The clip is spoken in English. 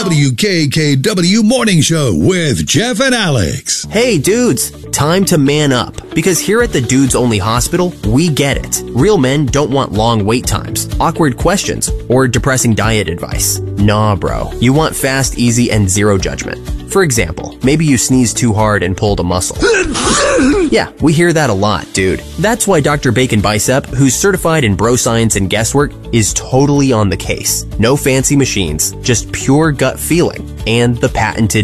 WKKW Morning Show with Jeff and Alex. Hey dudes, time to man up. Because here at the Dudes Only Hospital, we get it. Real men don't want long wait times, awkward questions, or depressing diet advice. Nah, bro. You want fast, easy, and zero judgment. For example, maybe you sneezed too hard and pulled a muscle. Yeah, we hear that a lot, dude. That's why Dr. Bacon Bicep, who's certified in bro science and guesswork, is totally on the case. No fancy machines, just pure gut feeling and the patented